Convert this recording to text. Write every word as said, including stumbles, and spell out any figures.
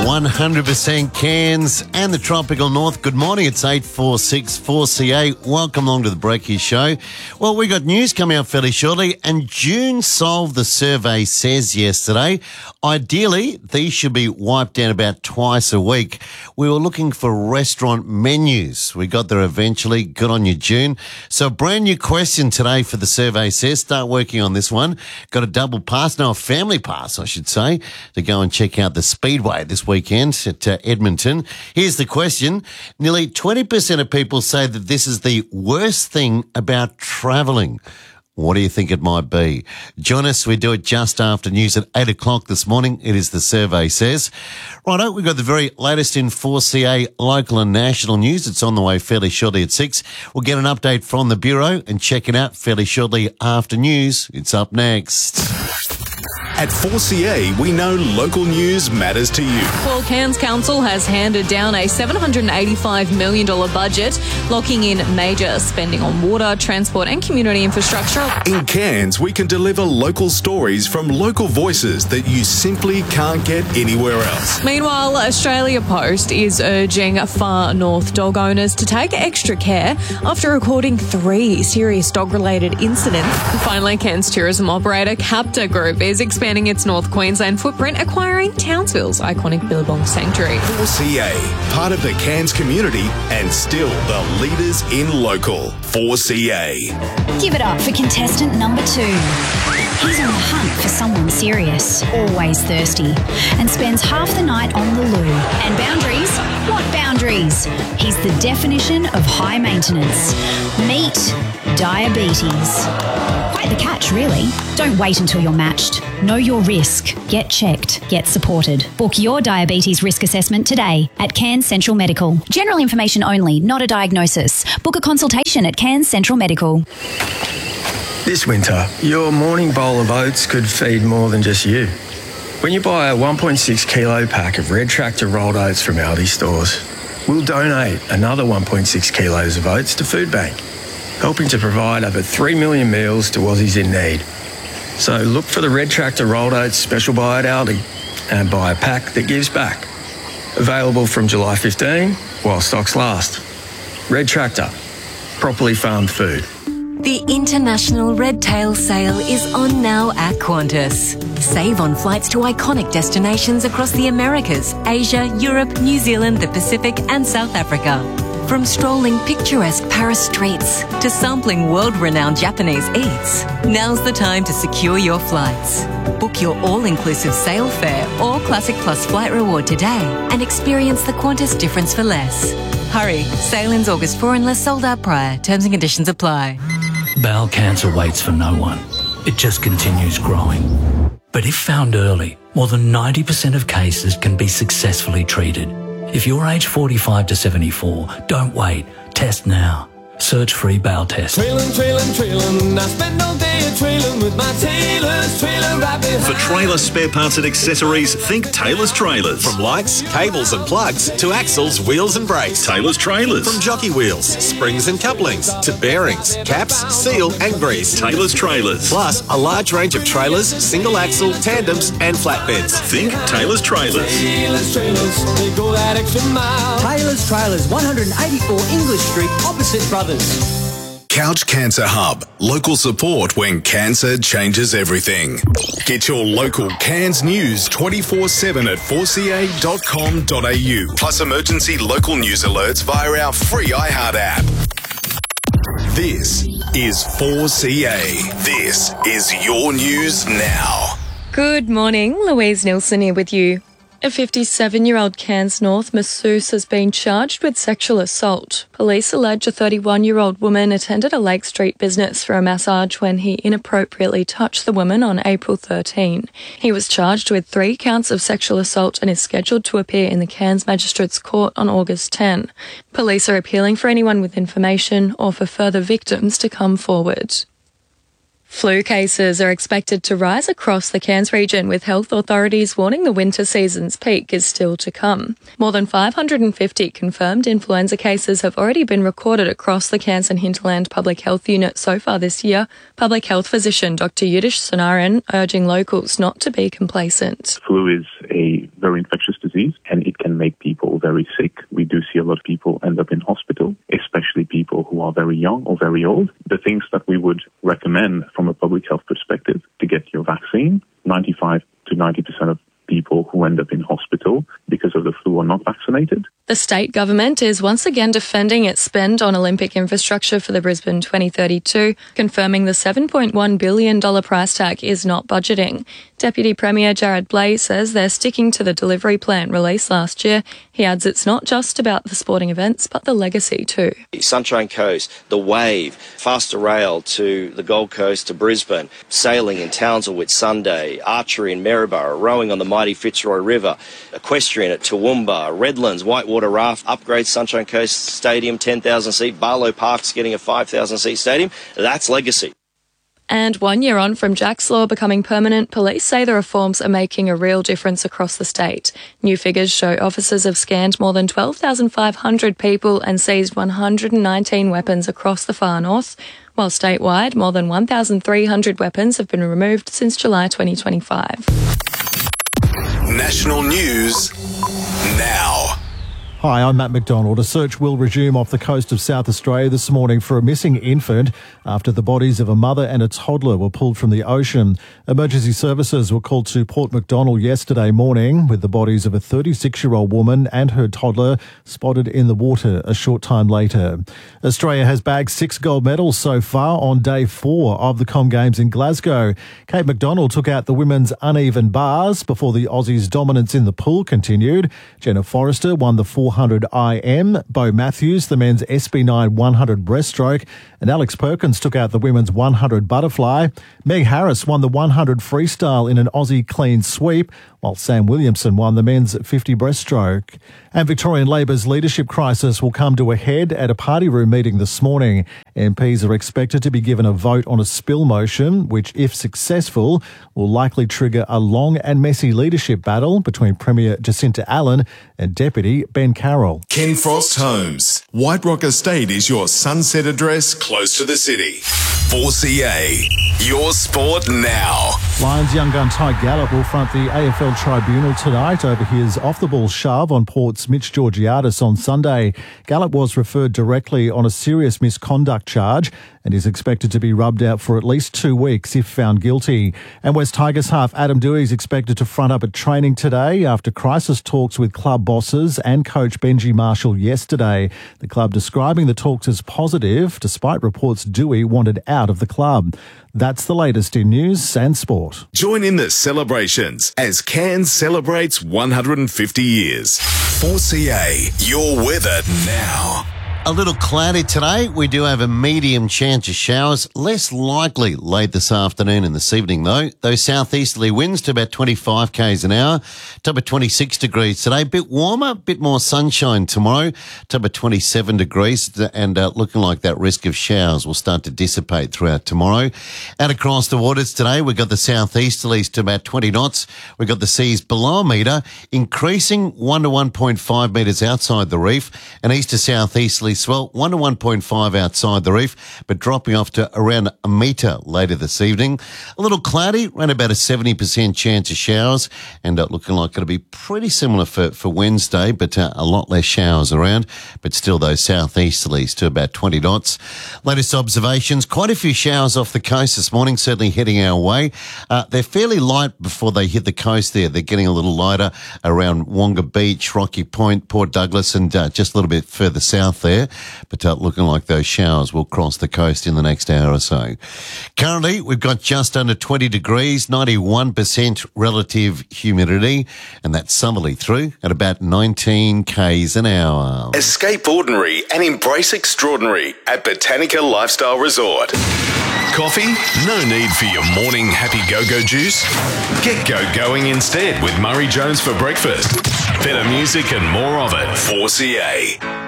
one hundred percent Cairns and the tropical north. Good morning. It's eight forty-six four C A. Welcome along to the Breaky Show. Well, we got news coming out fairly shortly, and June solved the survey says yesterday. Ideally, these should be wiped down about twice a week. We were looking for restaurant menus. We got there eventually. Good on you, June. So a brand new question today for the survey says. Start working on this one. Got a double pass, no, a family pass, I should say, to go and check out the Speedway this weekend at uh, Edmonton. Here's the question. Nearly twenty percent of people say that this is the worst thing about travelling. What do you think it might be? Join us. We do it just after news at eight o'clock this morning. It is the survey says. Righto, we've got the very latest in four C A local and national news. It's on the way fairly shortly at six. We'll get an update from the Bureau and check it out fairly shortly after news. It's up next. At four C A, we know local news matters to you. Well, Cairns Council has handed down a seven hundred eighty-five million dollars budget, locking in major spending on water, transport and community infrastructure. In Cairns, we can deliver local stories from local voices that you simply can't get anywhere else. Meanwhile, Australia Post is urging far north dog owners to take extra care after recording three serious dog-related incidents. And finally, Cairns tourism operator Capta Group is expanding its North Queensland footprint, acquiring Townsville's iconic Billabong Sanctuary. four C A, part of the Cairns community and still the leaders in local. four C A. Give it up for contestant number two. He's on the hunt for someone serious, always thirsty, and spends half the night on the loo. And boundaries? What boundaries? He's the definition of high maintenance. Meet diabetes. Quite the catch, really. Don't wait until you're matched. Know your risk. Get checked. Get supported. Book your diabetes risk assessment today at Cairns Central Medical. General information only, not a diagnosis. Book a consultation at Cairns Central Medical. This winter, your morning bowl of oats could feed more than just you. When you buy a one point six kilo pack of Red Tractor rolled oats from Aldi stores, we'll donate another one point six kilos of oats to Food Bank, helping to provide over three million meals to Aussies in need. So look for the Red Tractor rolled oats special buy at Aldi and buy a pack that gives back. Available from July fifteenth while stocks last. Red Tractor, properly farmed food. The International Red Tail Sale is on now at Qantas. Save on flights to iconic destinations across the Americas, Asia, Europe, New Zealand, the Pacific and South Africa. From strolling picturesque Paris streets to sampling world-renowned Japanese eats, now's the time to secure your flights. Book your all-inclusive sale fare or Classic Plus flight reward today and experience the Qantas difference for less. Hurry, sale ends August fourth unless sold out prior. Terms and conditions apply. Bowel cancer waits for no one. It just continues growing. But if found early, more than ninety percent of cases can be successfully treated. If you're aged forty-five to seventy-four, don't wait. Test now. Search free bowel test. Trailin', trailin', trailin', I spend all day a-trailin' with my Taylor's trailer right behind. For trailer spare parts and accessories, think Taylor's Trailers. From lights, cables and plugs to axles, wheels and brakes. Taylor's Trailers. From jockey wheels, springs and couplings to bearings, caps, seal and grease. Taylor's Trailers. Plus a large range of trailers, single axle, tandems and flatbeds. Think Taylor's Trailers. Taylor's Trailers, they go that extra mile. Taylor's Trailers, one eighty-four English Street, opposite Brothers. Couch Cancer Hub. Local support when cancer changes everything. Get your local Cairns news twenty-four seven at four c a dot com dot a u. Plus emergency local news alerts via our free iHeart app. This is four C A. This is your news now. Good morning, Louise Nielsen here with you. A fifty-seven-year-old Cairns North masseuse has been charged with sexual assault. Police allege a thirty-one-year-old woman attended a Lake Street business for a massage when he inappropriately touched the woman on April thirteenth. He was charged with three counts of sexual assault and is scheduled to appear in the Cairns Magistrates Court on August tenth. Police are appealing for anyone with information or for further victims to come forward. Flu cases are expected to rise across the Cairns region, with health authorities warning the winter season's peak is still to come. More than five hundred fifty confirmed influenza cases have already been recorded across the Cairns and Hinterland Public Health Unit so far this year. Public health physician Doctor Yudish Sonaran urging locals not to be complacent. Flu is a very infectious disease and it can make people very sick. We do see a lot of people end up in hospital, especially people who are very young or very old. The things that we would recommend from a public health perspective to get your vaccine, ninety-five to ninety percent of people who end up in hospital because of the flu are not vaccinated. The state government is once again defending its spend on Olympic infrastructure for the Brisbane twenty thirty-two, confirming the seven point one billion dollars price tag is not budgeting. Deputy Premier Jared Blay says they're sticking to the delivery plan released last year. He adds it's not just about the sporting events, but the legacy too. Sunshine Coast, the Wave, faster rail to the Gold Coast to Brisbane, sailing in Townsville with Sunday, archery in Maryborough, rowing on the mighty Fitzroy River, equestrian at Toowoomba, Redlands, Whitewater Raft, upgrade Sunshine Coast Stadium, ten thousand seat, Barlow Park's getting a five thousand seat stadium. That's legacy. And one year on from Jack's Law becoming permanent, police say the reforms are making a real difference across the state. New figures show officers have scanned more than twelve thousand five hundred people and seized one hundred nineteen weapons across the far north, while statewide, more than one thousand three hundred weapons have been removed since July twenty twenty-five. National news now. Hi, I'm Matt McDonald. A search will resume off the coast of South Australia this morning for a missing infant after the bodies of a mother and a toddler were pulled from the ocean. Emergency services were called to Port Macdonald yesterday morning with the bodies of a thirty-six-year-old woman and her toddler spotted in the water a short time later. Australia has bagged six gold medals so far on day four of the Com Games in Glasgow. Kate McDonald took out the women's uneven bars before the Aussies' dominance in the pool continued. Jenna Forrester won the four hundred I M, Bo Matthews the men's S B nine one hundred breaststroke, and Alex Perkins took out the women's one hundred butterfly. Meg Harris won the one hundred freestyle in an Aussie clean sweep, while Sam Williamson won the men's fifty breaststroke. And Victorian Labor's leadership crisis will come to a head at a party room meeting this morning. M Ps are expected to be given a vote on a spill motion, which, if successful, will likely trigger a long and messy leadership battle between Premier Jacinta Allen and Deputy Ben Carroll. Ken Frost Homes. White Rock Estate is your sunset address close to the city. four C A, your sport now. Lions young gun Ty Gallup will front the A F L Tribunal tonight over his off-the-ball shove on Port's Mitch Georgiadis on Sunday. Gallup was referred directly on a serious misconduct charge and is expected to be rubbed out for at least two weeks if found guilty. And West Tigers half Adam Dewey is expected to front up at training today after crisis talks with club bosses and coach Benji Marshall yesterday. The club describing the talks as positive, despite reports Dewey wanted out of the club. That's the latest in news and sport. Join in the celebrations as Cairns celebrates one hundred fifty years. four C A, your weather now. A little cloudy today. We do have a medium chance of showers. Less likely late this afternoon and this evening, though. Those southeasterly winds to about twenty-five kays an hour. Top of twenty-six degrees today. Bit warmer, bit more sunshine tomorrow. Top of twenty-seven degrees. And uh, looking like that risk of showers will start to dissipate throughout tomorrow. Out across the waters today, we've got the southeasterlies to about twenty knots. We've got the seas below a metre, increasing one to one point five metres outside the reef. And east to southeasterly swell one to one point five outside the reef, but dropping off to around a metre later this evening. A little cloudy, around about a seventy percent chance of showers, and uh, looking like it'll be pretty similar for, for Wednesday, but uh, a lot less showers around, but still those southeasterlies to about twenty knots. Latest observations, quite a few showers off the coast this morning, certainly heading our way. Uh, they're fairly light before they hit the coast there. They're getting a little lighter around Wonga Beach, Rocky Point, Port Douglas, and uh, just a little bit further south there. But uh, looking like those showers will cross the coast in the next hour or so. Currently, we've got just under twenty degrees, ninety-one percent relative humidity, and that's southerly through at about nineteen kays an hour. Escape ordinary and embrace extraordinary at Botanica Lifestyle Resort. Coffee? No need for your morning happy go-go juice. Get go-going instead with Murray Jones for breakfast. Better music and more of it. four C A.